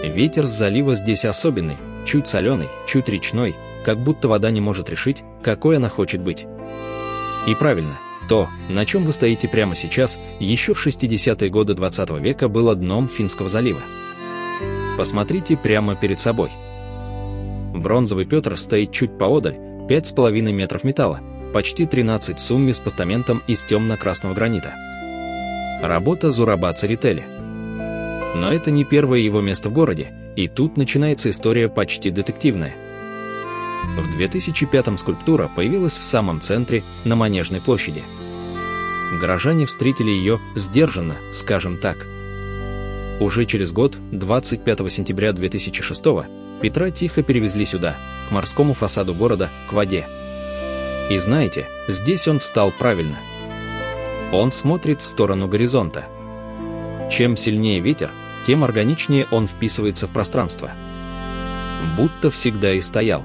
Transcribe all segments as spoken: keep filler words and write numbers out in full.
Ветер с залива здесь особенный, чуть соленый, чуть речной, как будто вода не может решить, какой она хочет быть. И правильно, то, на чем вы стоите прямо сейчас, еще в шестидесятые годы двадцатого века было дном Финского залива. Посмотрите прямо перед собой. Бронзовый Петр стоит чуть поодаль, пять с половиной метров металла, почти тринадцать в сумме с постаментом из темно-красного гранита. Работа Зураба Церетели. Но это не первое его место в городе, и тут начинается история почти детективная. В две тысячи пятом скульптура появилась в самом центре, на Манежной площади. Горожане встретили ее сдержанно, скажем так. Уже через год, двадцать пятого сентября две тысячи шестого, Петра тихо перевезли сюда, к морскому фасаду города, к воде. И знаете, здесь он встал правильно. Он смотрит в сторону горизонта. Чем сильнее ветер, тем органичнее он вписывается в пространство. Будто всегда и стоял.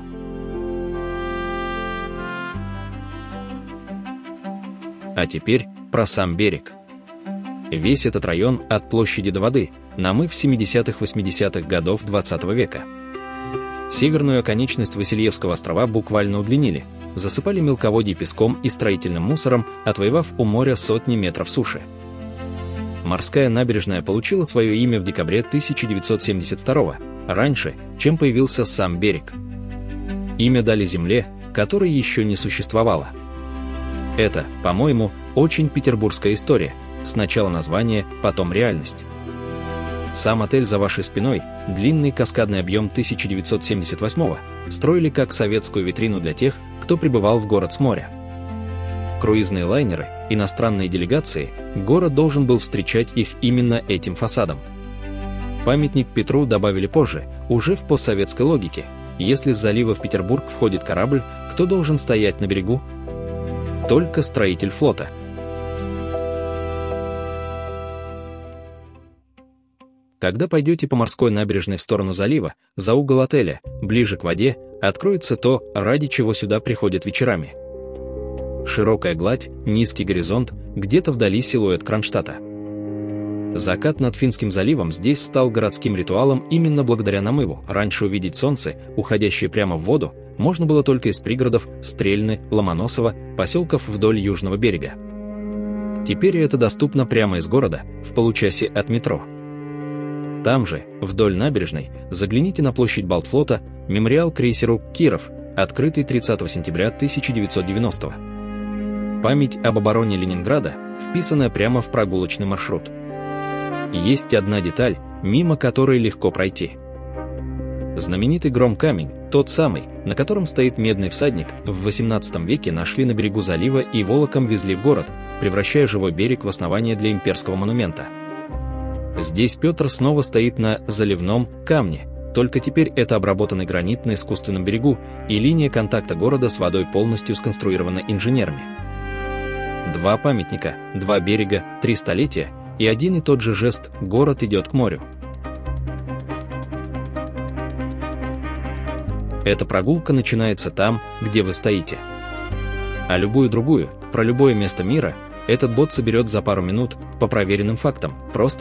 А теперь про сам берег. Весь этот район от площади до воды намыв семидесятых-восьмидесятых годов двадцатого века. Северную оконечность Васильевского острова буквально удлинили, засыпали мелководье песком и строительным мусором, отвоевав у моря сотни метров суши. Морская набережная получила свое имя в декабре тысяча девятьсот семьдесят второго, раньше, чем появился сам берег. Имя дали земле, которой еще не существовало. Это, по-моему, очень петербургская история. Сначала название, потом реальность. Сам отель за вашей спиной, длинный каскадный объем тысяча девятьсот семьдесят восьмого, строили как советскую витрину для тех, кто прибывал в город с моря. Круизные лайнеры, иностранные делегации, город должен был встречать их именно этим фасадом. Памятник Петру добавили позже, уже в постсоветской логике. Если с залива в Петербург входит корабль, кто должен стоять на берегу? Только строитель флота. Когда пойдете по морской набережной в сторону залива, за угол отеля, ближе к воде, откроется то, ради чего сюда приходят вечерами. Широкая гладь, низкий горизонт, где-то вдали силуэт Кронштадта. Закат над Финским заливом здесь стал городским ритуалом именно благодаря намыву. Раньше увидеть солнце, уходящее прямо в воду, можно было только из пригородов Стрельны, Ломоносова, поселков вдоль южного берега. Теперь это доступно прямо из города, в получасе от метро. Там же, вдоль набережной, загляните на площадь Балтфлота, мемориал крейсеру «Киров», открытый тридцатого сентября тысяча девятьсот девяностого. Память об обороне Ленинграда, вписанная прямо в прогулочный маршрут. Есть одна деталь, мимо которой легко пройти. Знаменитый гром-камень, тот самый, на котором стоит медный всадник, в восемнадцатом веке нашли на берегу залива и волоком везли в город, превращая живой берег в основание для имперского монумента. Здесь Петр снова стоит на заливном камне, только теперь это обработанный гранит на искусственном берегу, и линия контакта города с водой полностью сконструирована инженерами. Два памятника, два берега, три столетия, и один и тот же жест «Город идет к морю». Эта прогулка начинается там, где вы стоите. А любую другую, про любое место мира, этот бот соберет за пару минут, по проверенным фактам, просто